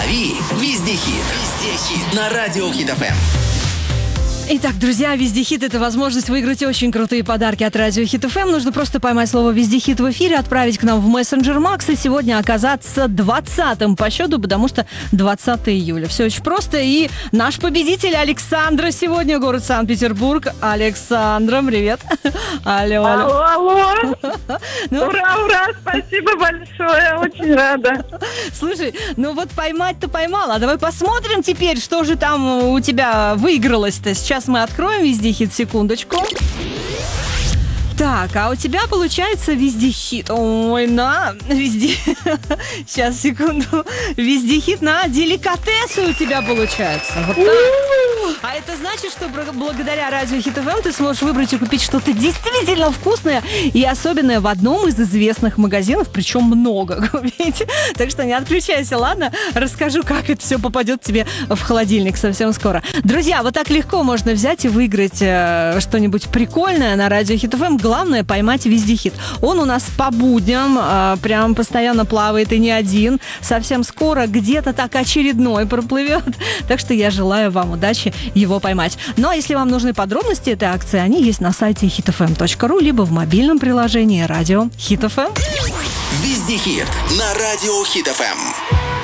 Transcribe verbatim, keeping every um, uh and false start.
Лови везде хит. Везде хит. На радио Хит эф эм. Итак, друзья, «Вездехит» — это возможность выиграть очень крутые подарки от радио Хит эф эм. Нужно просто поймать слово «Вездехит» в эфире, отправить к нам в мессенджер Макс и сегодня оказаться двадцатым по счету, потому что двадцатое июля. Все очень просто. И наш победитель Александра сегодня, город Санкт-Петербург. Александра, привет. Алло, алло. Алло, алло. Ну, Ура, ура, спасибо большое, очень рада. слушай, ну вот поймать-то поймала. А давай посмотрим теперь, что же там у тебя выигралось-то. Сейчас мы откроем «Вездехит», секундочку. Так, а у тебя получается «Вездехит». Ой, на, везде. Сейчас, секунду. «Вездехит» на деликатесы у тебя получается. Вот так. А это значит, что благодаря радио Хит эф эм ты сможешь выбрать и купить что-то действительно вкусное и особенное в одном из известных магазинов, причем много купить. Так что не отключайся, ладно? Расскажу, как это все попадет тебе в холодильник совсем скоро. Друзья, вот так легко можно взять и выиграть э, что-нибудь прикольное на радио Хит эф эм. Главное — поймать «Вездехит». Он у нас по будням э, прям постоянно плавает, и не один. Совсем скоро где-то так очередной проплывет. Так что я желаю вам удачи его поймать. Ну а если вам нужны подробности этой акции, они есть на сайте хит эф эм точка ру либо в мобильном приложении радио Хит эф эм. Везде хит. На радио Хит эф эм.